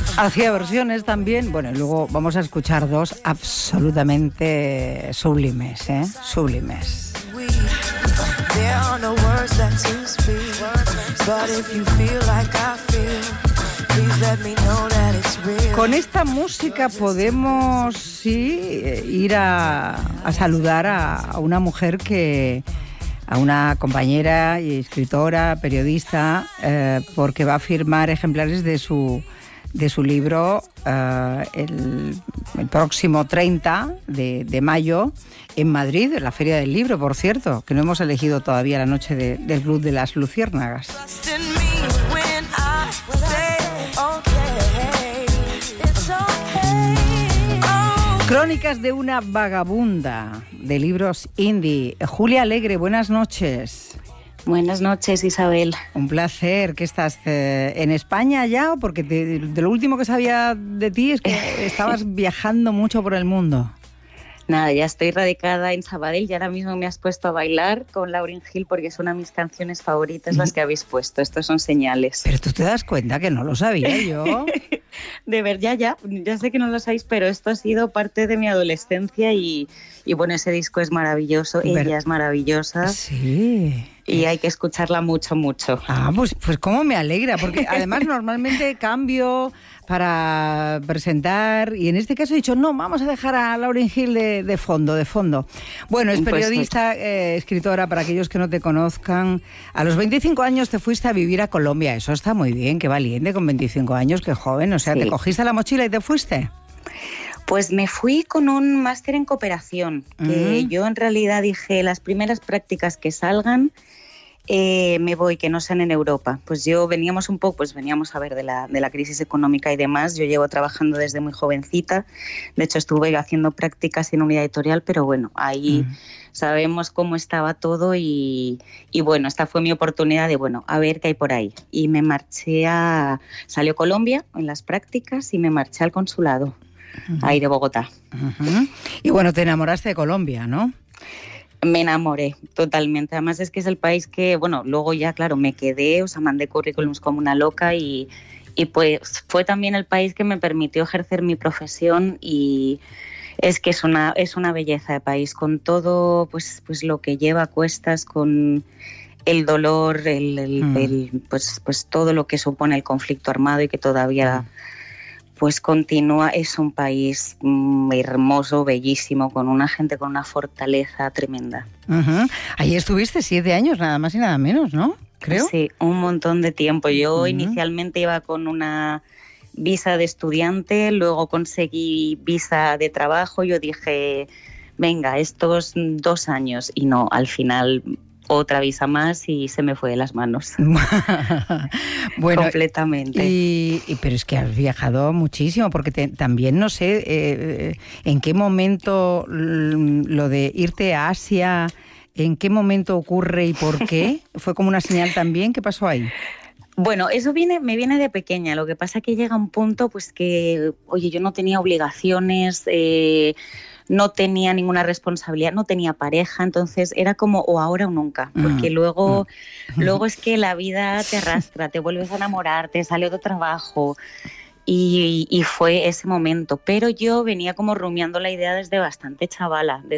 Hacía versiones también. Bueno, y luego vamos a escuchar dos absolutamente sublimes, ¿eh? Sublimes. Con esta música podemos, sí, ir a saludar a una mujer a una compañera y escritora, periodista, porque va a firmar ejemplares de su libro el próximo 30 de mayo en Madrid, en la Feria del Libro, por cierto, que no hemos elegido todavía la noche del Club de las Luciérnagas. Crónicas de una vagabunda, de libros indie. Julia Alegre, buenas noches. Buenas noches, Isabel. Un placer. ¿Qué estás en España ya? Porque de lo último que sabía de ti es que estabas viajando mucho por el mundo. Nada, ya estoy radicada en Sabadell y ahora mismo me has puesto a bailar con Lauryn Hill porque es una de mis canciones favoritas las que habéis puesto. Estos son señales. Pero tú te das cuenta que no lo sabía yo. De ver, ya sé que no lo sabéis, pero esto ha sido parte de mi adolescencia y bueno, ese disco es maravilloso, ella es maravillosa. Sí. Y hay que escucharla mucho, mucho. Ah, pues cómo me alegra, porque además normalmente cambio para presentar y en este caso he dicho, no, vamos a dejar a Lauryn Hill de fondo. Bueno, es periodista, escritora, para aquellos que no te conozcan. A los 25 años te fuiste a vivir a Colombia, eso está muy bien, qué valiente con 25 años, qué joven, o sea, sí. ¿Te cogiste la mochila y te fuiste? Pues me fui con un máster en cooperación, que yo en realidad dije, las primeras prácticas que salgan, me voy, que no sean en Europa. Pues veníamos a ver de la crisis económica y demás. Yo llevo trabajando desde muy jovencita, de hecho estuve haciendo prácticas en una editorial, pero bueno, ahí sabemos cómo estaba todo y bueno, esta fue mi oportunidad de, bueno, a ver qué hay por ahí. Y me marché salió Colombia en las prácticas y me marché al consulado. Ahí de Bogotá. Y bueno, te enamoraste de Colombia, ¿no? Me enamoré totalmente. Además es que es el país que, bueno, luego ya, claro, me quedé, mandé currículums como una loca y pues fue también el país que me permitió ejercer mi profesión y es que es una belleza de país, con todo pues lo que lleva a cuestas, con el dolor, pues todo lo que supone el conflicto armado y que todavía pues continúa. Es un país hermoso, bellísimo, con una gente con una fortaleza tremenda. Ahí estuviste 7 años, nada más y nada menos, ¿no? Creo. Sí, un montón de tiempo. Yo inicialmente iba con una visa de estudiante, luego conseguí visa de trabajo. Yo dije, venga, estos 2 años. Y no, al final otra visa más y se me fue de las manos. Bueno, completamente. Pero es que has viajado muchísimo, porque también no sé en qué momento lo de irte a Asia, en qué momento ocurre y por qué. ¿Fue como una señal también? ¿Qué pasó ahí? Bueno, eso me viene de pequeña. Lo que pasa es que llega un punto pues que, oye, yo no tenía obligaciones, no tenía ninguna responsabilidad, no tenía pareja, entonces era como o ahora o nunca, porque luego es que la vida te arrastra, te vuelves a enamorar, te sale otro trabajo y fue ese momento. Pero yo venía como rumiando la idea desde bastante chavala,